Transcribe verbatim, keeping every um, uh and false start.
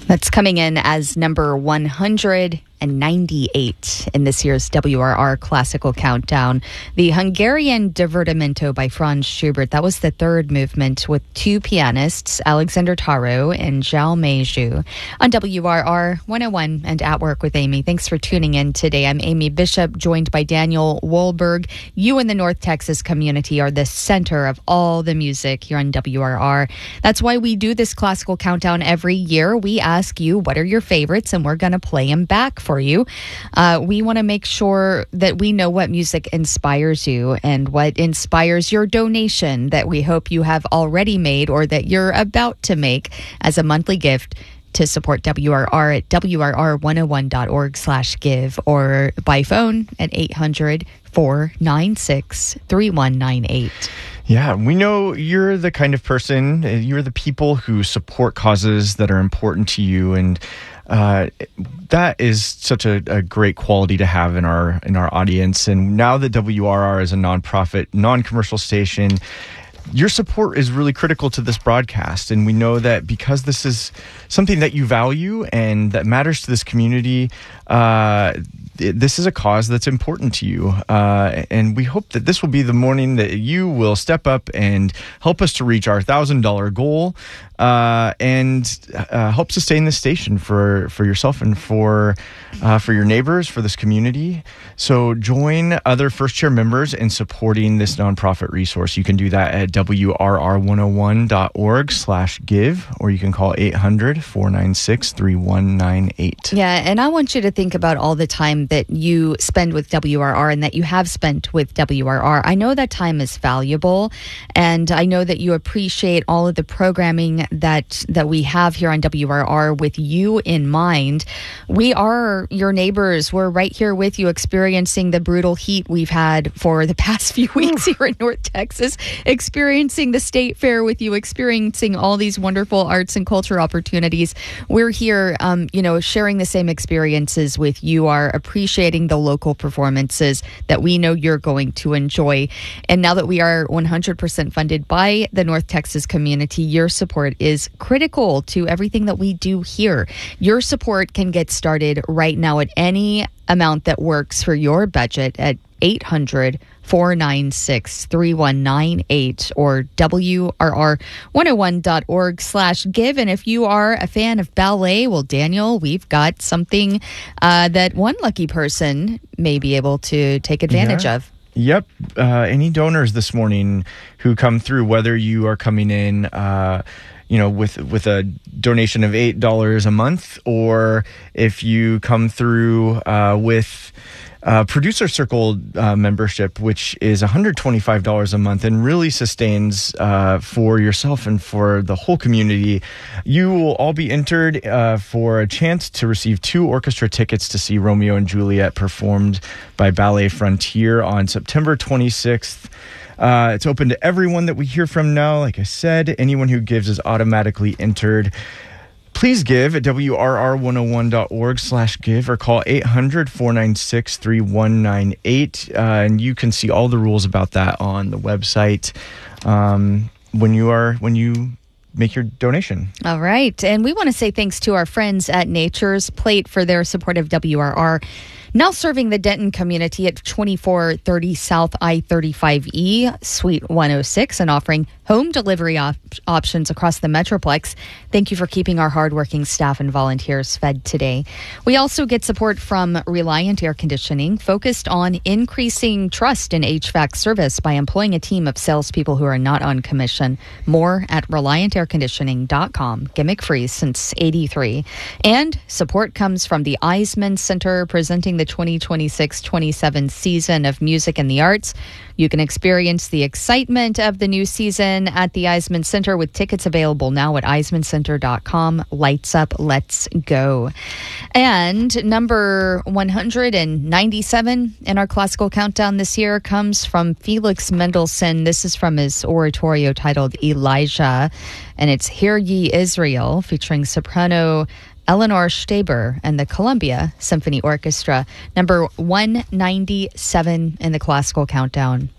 That's coming in as number one hundred ninety-eight in this year's W R R Classical Countdown. The Hungarian Divertimento by Franz Schubert. That was the third movement with two pianists, Alexander Taro and Zhao Meizhu, on W R R one oh one and At Work with Amy. Thanks for tuning in today. I'm Amy Bishop, joined by Daniel Wohlberg. You in the North Texas community are the center of all the music here on W R R. That's why we do this Classical Countdown every year. We ask you, what are your favorites? And we're going to play them back for you. Uh, we want to make sure that we know what music inspires you and what inspires your donation that we hope you have already made or that you're about to make as a monthly gift to support W R R at W R R one oh one dot org slash give or by phone at eight hundred, four nine six, three one nine eight. Yeah, we know you're the kind of person, you're the people who support causes that are important to you, and uh, that is such a, a great quality to have in our in our audience. And now that W R R is a nonprofit, non-commercial station, your support is really critical to this broadcast. And we know that because this is something that you value and that matters to this community, uh, this is a cause that's important to you. Uh, and we hope that this will be the morning that you will step up and help us to reach our one thousand dollars goal uh, and uh, help sustain this station for, for yourself and for uh, for your neighbors, for this community. So join other First Chair members in supporting this nonprofit resource. You can do that at W R R one oh one dot org slash give, or you can call eight hundred, four nine six, three one nine eight. Yeah, and I want you to think about all the time that you spend with W R R and that you have spent with W R R. I know that time is valuable, and I know that you appreciate all of the programming that that we have here on W R R with you in mind. We are your neighbors. We're right here with you, experiencing the brutal heat we've had for the past few weeks here in North Texas, experiencing the state fair with you, experiencing all these wonderful arts and culture opportunities. We're here, um, you know, sharing the same experiences with you, are appreciating the local performances that we know you're going to enjoy. And now that we are one hundred percent funded by the North Texas community, your support is critical to everything that we do here. Your support can get started right now at any amount that works for your budget at eight hundred, four nine six, three one nine eight or W R R one oh one dot org slash give. And if you are a fan of ballet, well, Daniel, we've got something uh, that one lucky person may be able to take advantage yeah. of. Yep. Uh, any donors this morning who come through, whether you are coming in uh, you know, with with a donation of eight dollars a month, or if you come through uh, with uh, Producer Circle uh, membership, which is one hundred twenty-five dollars a month and really sustains uh, for yourself and for the whole community, you will all be entered uh, for a chance to receive two orchestra tickets to see Romeo and Juliet performed by Ballet Frontier on September twenty-sixth. Uh, it's open to everyone that we hear from now. Like I said, anyone who gives is automatically entered. Please give at W R R one oh one dot org slash give or call eight hundred, four nine six, three one nine eight. Uh, and you can see all the rules about that on the website um, when you are when you make your donation. All right. And we want to say thanks to our friends at Nature's Plate for their support of W R R. Now serving the Denton community at twenty-four thirty South I thirty-five E, Suite one oh six, and offering home delivery op- options across the Metroplex. Thank you for keeping our hardworking staff and volunteers fed today. We also get support from Reliant Air Conditioning, focused on increasing trust in H V A C service by employing a team of salespeople who are not on commission. More at reliant air conditioning dot com. Gimmick free since eighty-three. And support comes from the Eisman Center, presenting the twenty twenty-six twenty-seven season of Music and the Arts. You can experience the excitement of the new season at the Eisman Center with tickets available now at eisman center dot com. Lights up, let's go. And number one hundred ninety-seven in our classical countdown this year comes from Felix Mendelssohn. This is from his oratorio titled Elijah, and it's Hear Ye Israel, featuring soprano Eleanor Staber and the Columbia Symphony Orchestra. Number one ninety-seven in the classical countdown.